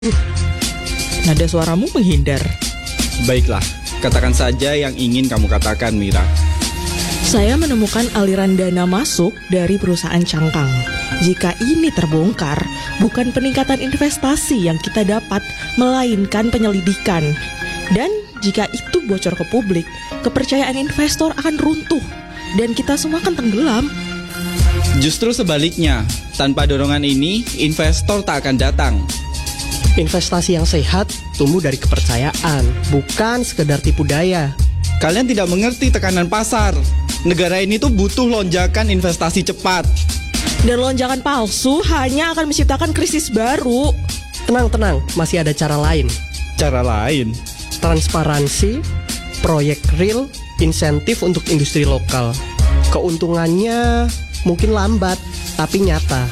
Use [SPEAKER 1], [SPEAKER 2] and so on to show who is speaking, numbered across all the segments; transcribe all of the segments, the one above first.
[SPEAKER 1] Nada suaramu menghindar.
[SPEAKER 2] Baiklah, katakan saja yang ingin kamu katakan, Mira.
[SPEAKER 1] Saya menemukan aliran dana masuk dari perusahaan cangkang. Jika ini terbongkar, bukan peningkatan investasi yang kita dapat, melainkan penyelidikan. Dan jika itu bocor ke publik, kepercayaan investor akan runtuh dan kita semua akan tenggelam.
[SPEAKER 2] Justru sebaliknya, tanpa dorongan ini, investor tak akan datang.
[SPEAKER 3] Investasi yang sehat tumbuh dari kepercayaan, bukan sekedar tipu daya.
[SPEAKER 2] Kalian tidak mengerti tekanan pasar. Negara ini tuh butuh lonjakan investasi cepat.
[SPEAKER 1] Dan lonjakan palsu hanya akan menciptakan krisis baru.
[SPEAKER 3] Tenang, masih ada cara lain.
[SPEAKER 2] Cara lain?
[SPEAKER 3] Transparansi, proyek real, insentif untuk industri lokal. Keuntungannya mungkin lambat, tapi nyata.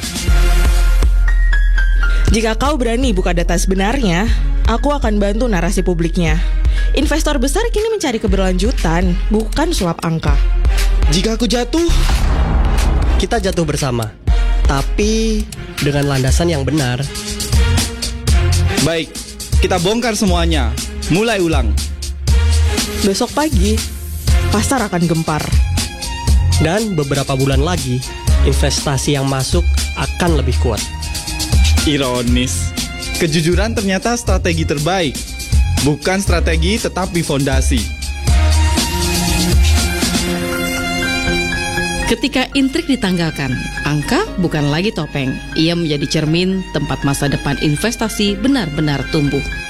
[SPEAKER 1] Jika kau berani buka data sebenarnya, aku akan bantu narasi publiknya. Investor besar kini mencari keberlanjutan, bukan sulap angka.
[SPEAKER 2] Jika aku jatuh,
[SPEAKER 3] kita jatuh bersama, tapi dengan landasan yang benar.
[SPEAKER 2] Baik, kita bongkar semuanya. Mulai ulang.
[SPEAKER 1] Besok pagi, pasar akan gempar.
[SPEAKER 3] Dan beberapa bulan lagi, investasi yang masuk akan lebih kuat.
[SPEAKER 2] Ironis, kejujuran ternyata strategi terbaik. Bukan strategi tetapi fondasi.
[SPEAKER 4] Ketika intrik ditanggalkan, angka bukan lagi topeng. Ia menjadi cermin tempat masa depan investasi benar-benar tumbuh.